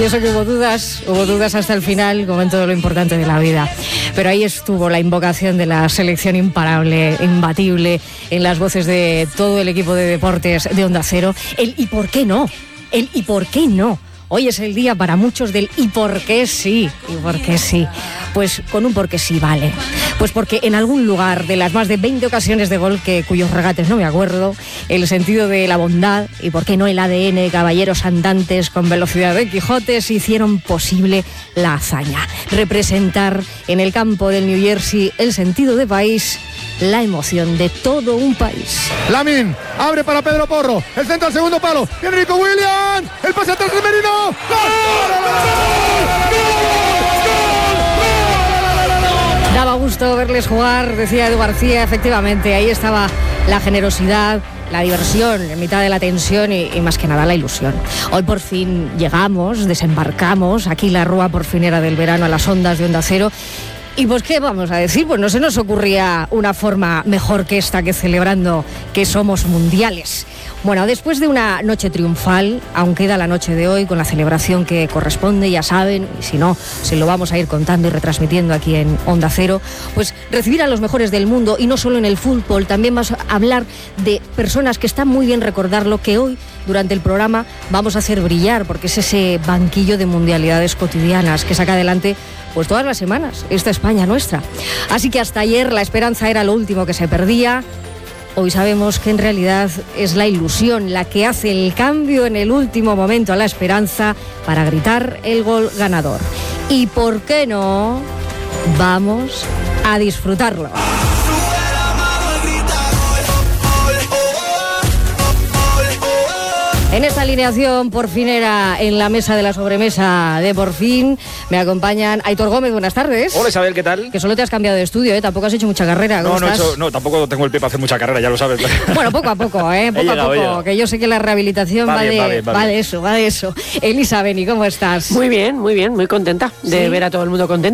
Y eso que hubo dudas hasta el final, como en todo lo importante de la vida. Pero ahí estuvo la invocación de la selección imparable, imbatible, en las voces de todo el equipo de deportes de Onda Cero. El ¿y por qué no? El ¿y por qué no? Hoy es el día para muchos del ¿y por qué sí? ¿Y por qué sí? Pues con un porque sí vale. Pues porque en algún lugar de las más de 20 ocasiones de gol cuyos regates no me acuerdo, el sentido de la bondad y por qué no el ADN, caballeros andantes con velocidad de Quijotes, hicieron posible la hazaña. Representar en el campo del New Jersey el sentido de país, la emoción de todo un país. Lamin abre para Pedro Porro, el centro al segundo palo, viene Nico Williams, el pase atrás de Merino. Daba gusto verles jugar, decía Edu García, efectivamente, ahí estaba la generosidad, la diversión, en mitad de la tensión y más que nada la ilusión. Hoy por fin llegamos, desembarcamos, aquí la rúa porfinera del verano a las ondas de Onda Cero. Y pues qué vamos a decir, pues no se nos ocurría una forma mejor que esta, que celebrando que somos mundiales. Bueno, después de una noche triunfal, aún queda la noche de hoy con la celebración que corresponde, ya saben, y si no, se lo vamos a ir contando y retransmitiendo aquí en Onda Cero, pues recibir a los mejores del mundo, y no solo en el fútbol, también vamos a hablar de personas que está muy bien recordarlo, que hoy, durante el programa, vamos a hacer brillar, porque es ese banquillo de mundialidades cotidianas que saca adelante pues todas las semanas esta España nuestra. Así que hasta ayer la esperanza era lo último que se perdía. Hoy sabemos que en realidad es la ilusión la que hace el cambio en el último momento a la esperanza para gritar el gol ganador. ¿Y por qué no? Vamos a disfrutarlo. En esta alineación porfinera en la mesa de la sobremesa de Por Fin me acompañan Aitor Gómez, buenas tardes. Hola Isabel, ¿qué tal? Que solo te has cambiado de estudio, tampoco has hecho mucha carrera. No, tampoco tengo el pie para hacer mucha carrera, ya lo sabes. Bueno, poco a poco, poco a poco, que yo sé que la rehabilitación va de eso. Elisa Beni, ¿cómo estás? Muy bien, muy contenta de ver a todo el mundo contento.